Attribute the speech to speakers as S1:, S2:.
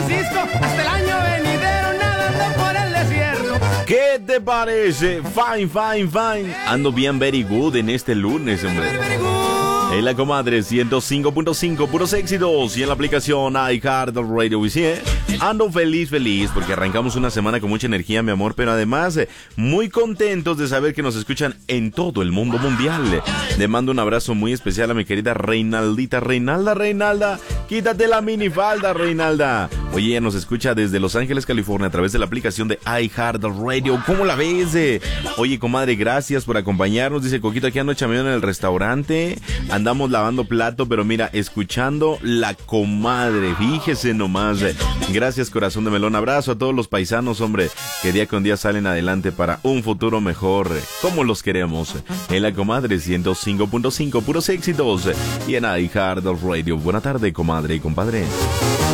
S1: Francisco, hasta el año venidero nadando por el desierto.
S2: ¿Qué te parece? Fine, fine, fine. Ando bien very good en este lunes, hombre. En la comadre 105.5, puros éxitos. Y en la aplicación iHeartRadio. Y sí, ando feliz porque arrancamos una semana con mucha energía, mi amor. Pero además, muy contentos de saber que nos escuchan en todo el mundo mundial. Le mando un abrazo muy especial a mi querida Reinaldita. Reinalda, quítate la minifalda, Reinalda. Oye, ella nos escucha desde Los Ángeles, California, a través de la aplicación de iHeartRadio. ¿Cómo la ves? Oye, comadre, gracias por acompañarnos. Dice Coquito, aquí ando chambeando en el restaurante. Andamos lavando plato, pero mira, escuchando la comadre. Fíjese nomás. Gracias, corazón de melón. Abrazo a todos los paisanos, hombre, que día con día salen adelante para un futuro mejor. Como los queremos. En la comadre 105.5, puros éxitos. Y en iHeartRadio. Buena tarde, comadre y compadre.